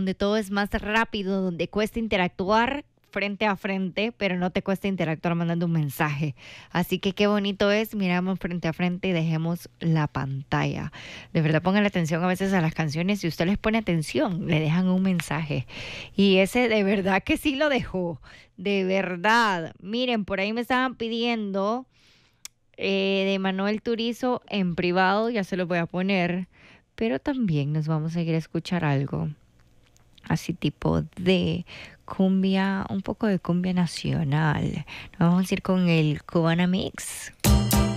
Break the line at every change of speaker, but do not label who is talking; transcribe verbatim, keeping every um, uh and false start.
donde todo es más rápido, donde cuesta interactuar frente a frente, pero no te cuesta interactuar mandando un mensaje. Así que qué bonito es, miramos frente a frente y dejemos la pantalla. De verdad, pongan atención a veces a las canciones. Si usted les pone atención, le dejan un mensaje. Y ese de verdad que sí lo dejó. De verdad. Miren, por ahí me estaban pidiendo eh, de Manuel Turizo en privado, ya se lo voy a poner. Pero también nos vamos a ir a escuchar algo así tipo de cumbia, un poco de cumbia nacional. Nos vamos a ir con el Cubana Mix.